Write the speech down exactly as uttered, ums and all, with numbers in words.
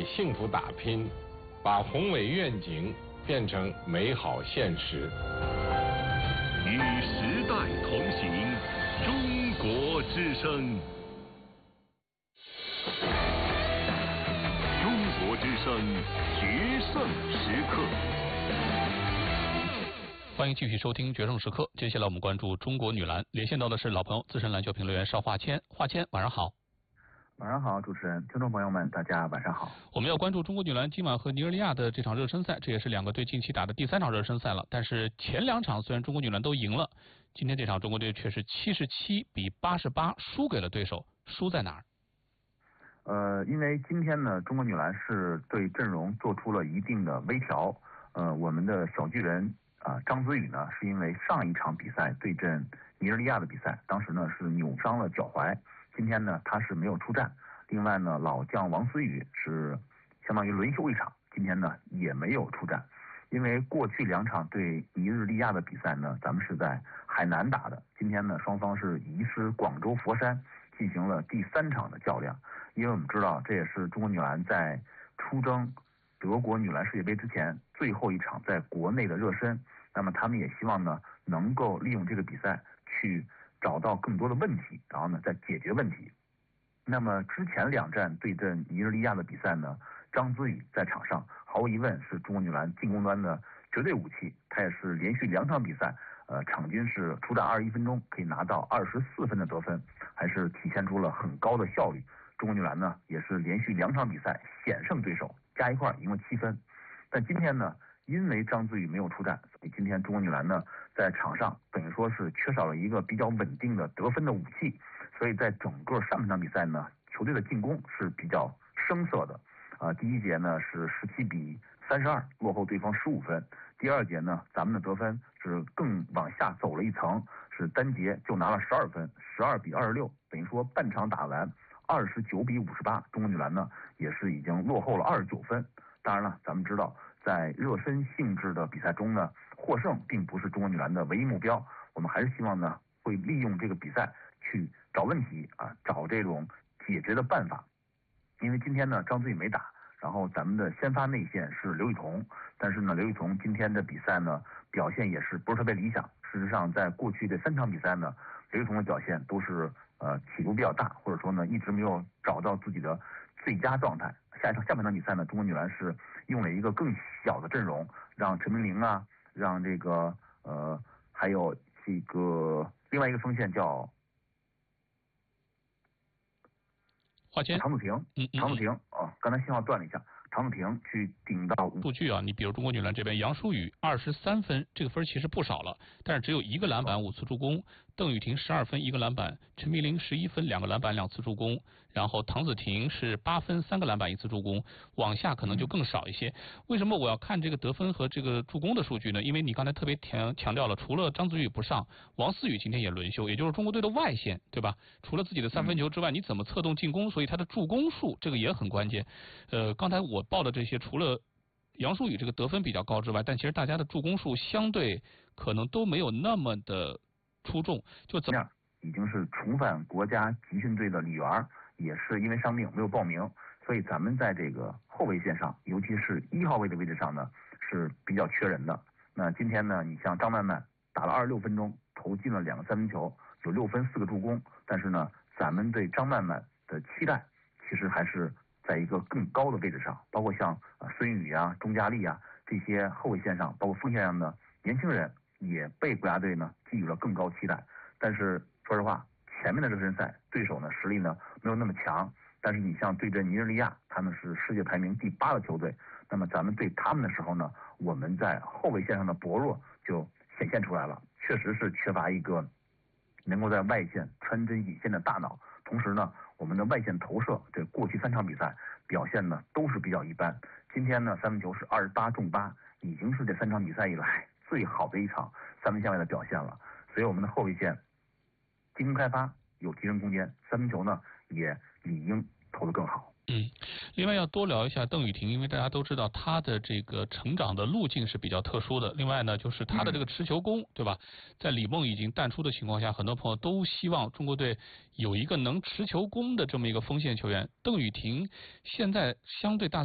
幸福打拼，把宏伟愿景变成美好现实。 与时代同行，中国之声。中国之声决胜时刻。 欢迎继续收听决胜时刻。接下来我们关注中国女篮，连线到的是老朋友资深篮球评论员邵华谦。华谦，晚上好。 晚上好，主持人，听众朋友们，大家晚上好。 我们要关注中国女篮今晚和尼日利亚的这场热身赛，这也是两个队近期打的第三场热身赛了。但是前两场虽然中国女篮都赢了，今天这场中国队却是七十七比八十八输给了对手，输在哪儿？ 呃，因为今天呢，中国女篮是对阵容做出了一定的微调。呃，我们的小巨人啊、呃、张子宇呢，是因为上一场比赛对阵尼日利亚的比赛，当时呢是扭伤了脚踝。今天呢，他是没有出战。另外呢，老将王思雨是相当于轮休一场，今天呢也没有出战。因为过去两场对尼日利亚的比赛呢，咱们是在海南打的，今天呢双方是移师广州佛山进行了第三场的较量。因为我们知道，这也是中国女篮在出征德国女篮世界杯之前最后一场在国内的热身。那么他们也希望呢，能够利用这个比赛去找到更多的问题，然后呢再解决问题。那么之前两战对阵尼日利亚的比赛呢，张子宇在场上毫无疑问是中国女篮进攻端的绝对武器。他也是连续两场比赛，呃，场均是出战二十一分钟可以拿到二十四分的得分，还是体现出了很高的效率。中国女篮呢也是连续两场比赛险胜对手，加一块赢了七分。但今天呢，因为张子宇没有出战，所以今天中国女篮呢在场上等于说是缺少了一个比较稳定的得分的武器。所以在整个上半场比赛呢，球队的进攻是比较生涩的。啊、呃，第一节呢是十七比三十二落后对方十五分。第二节呢，咱们的得分是更往下走了一层，是单节就拿了十二分，十二比二十六，等于说半场打完二十九比五十八，中国女篮呢也是已经落后了二十九分。当然了，咱们知道在热身性质的比赛中呢，获胜并不是中国女篮的唯一目标，我们还是希望呢会利用这个比赛去找问题啊，找这种解决的办法。因为今天呢，张子宇没打，然后咱们的先发内线是刘雨桐，但是呢，刘雨桐今天的比赛呢表现也是不是特别理想。事实上，在过去的三场比赛呢，刘雨桐的表现都是呃起伏比较大，或者说呢一直没有找到自己的最佳状态。下一场下半场比赛呢，中国女篮是用了一个更小的阵容，让陈明玲啊，让这个呃还有这个另外一个锋线叫华谦， 常子婷， 嗯嗯， 常子婷啊，刚才信号断了一下，常子婷去顶到数据啊，你比如中国女篮这边，杨舒雨二十三分，这个分其实不少了，但是只有一个篮板五次助攻，邓雨婷十二分一个篮板，陈明玲十一分两个篮板两次助攻，然后唐子婷是八分三个篮板一次助攻，往下可能就更少一些。为什么我要看这个得分和这个助攻的数据呢？因为你刚才特别强强调了，除了张子宇不上，王思雨今天也轮休，也就是中国队的外线，对吧？除了自己的三分球之外，你怎么策动进攻？所以他的助攻数这个也很关键。呃，刚才我报的这些，除了杨舒雨这个得分比较高之外，但其实大家的助攻数相对可能都没有那么的出众。就怎么已经是重返国家集训队的李媛，也是因为伤病没有报名，所以咱们在这个后卫线上，尤其是一号位的位置上呢，是比较缺人的。那今天呢，你像张曼曼打了二十六分钟，投进了两个三分球，有六分四个助攻，但是呢，咱们对张曼曼的期待其实还是在一个更高的位置上，包括像啊孙宇啊、钟佳丽啊这些后卫线上，包括锋线上的年轻人，也被国家队呢给予了更高期待。但是说实话，前面的热身赛对手呢实力呢没有那么强，但是你像对阵尼日利亚，他们是世界排名第八的球队，那么咱们对他们的时候呢，我们在后卫线上的薄弱就显现出来了，确实是缺乏一个能够在外线穿针引线的大脑。同时呢，我们的外线投射，这过去三场比赛表现呢都是比较一般。今天呢，三分球是二十八中八，已经是这三场比赛以来最好的一场三分线外的表现了。所以我们的后卫线进攻开发有提升空间，三分球呢也理应投得更好。 嗯，另外要多聊一下邓雨婷，因为大家都知道她的这个成长的路径是比较特殊的。另外呢，就是她的这个持球攻，对吧？在李梦已经淡出的情况下，很多朋友都希望中国队有一个能持球攻的这么一个锋线球员。邓雨婷现在相对大